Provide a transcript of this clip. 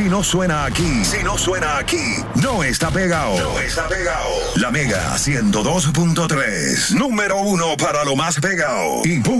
no suena aquí, no está pegado. No está pegado. La Mega 102.3, número 1 para lo más pegado. Y